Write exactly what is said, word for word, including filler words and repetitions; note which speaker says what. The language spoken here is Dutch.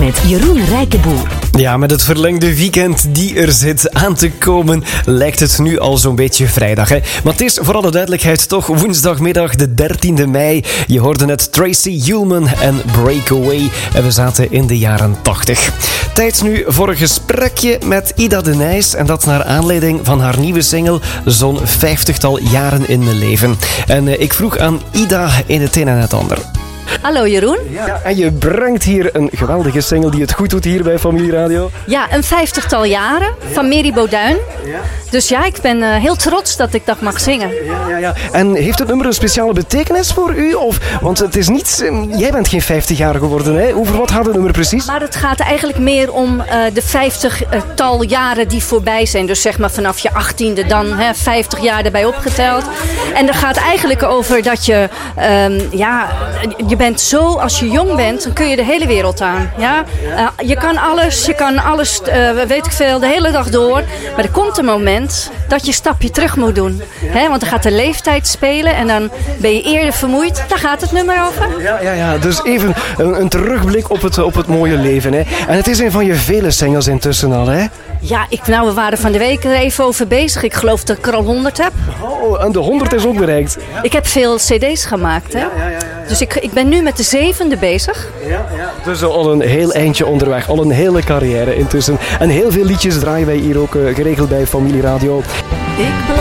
Speaker 1: met Jeroen Rijkenboer.
Speaker 2: Ja, met het verlengde weekend die er zit aan te komen, lijkt het nu al zo'n beetje vrijdag. Hè? Maar het is voor alle duidelijkheid toch woensdagmiddag de dertiende mei. Je hoorde net Tracy Ullman en Breakaway. En we zaten in de jaren tachtig. Tijd nu voor een gesprekje met Ida de Nijs. En dat naar aanleiding van haar nieuwe single Zo'n vijftigtal jaren in mijn leven. En uh, ik vroeg aan Ida in het een en het ander.
Speaker 3: Hallo Jeroen.
Speaker 2: Ja, en je brengt hier een geweldige single die het goed doet hier bij Familie Radio.
Speaker 3: Ja, een vijftigtal jaren van Mary Bauduin.
Speaker 2: Ja.
Speaker 3: Dus ja, ik ben uh, heel trots dat ik dat mag zingen.
Speaker 2: Ja, ja, ja. En heeft het nummer een speciale betekenis voor u? Of, want het is niet... Uh, jij bent geen vijftig jaar geworden, hè? Over wat gaat het nummer precies?
Speaker 3: Maar het gaat eigenlijk meer om uh, de vijftigtal jaren die voorbij zijn. Dus zeg maar vanaf je achttiende dan hè, vijftig jaar erbij opgeteld. En dat gaat eigenlijk over dat je... Um, ja, je bent zo, als je jong bent, dan kun je de hele wereld aan. Ja? Uh, je kan alles, je kan alles, uh, weet ik veel, de hele dag door. Maar er komt een moment dat je een stapje terug moet doen. Hè? Want dan gaat de leeftijd spelen en dan ben je eerder vermoeid. Daar gaat het nummer over.
Speaker 2: Ja, ja, ja. Dus even een, een terugblik op het, op het mooie leven. Hè? En het is een van je vele singles intussen al, hè?
Speaker 3: Ja, ik, nou, we waren van de week er even over bezig. Ik geloof dat ik er al honderd heb.
Speaker 2: Oh, en de honderd is ook bereikt.
Speaker 3: Ik heb veel cd's gemaakt, hè? Ja, ja, ja, ja. Dus ik, ik ben nu met de zevende bezig.
Speaker 2: Ja, ja. Dus al een heel eindje onderweg. Al een hele carrière intussen. En heel veel liedjes draaien wij hier ook uh, geregeld bij Familie Radio.
Speaker 3: Ik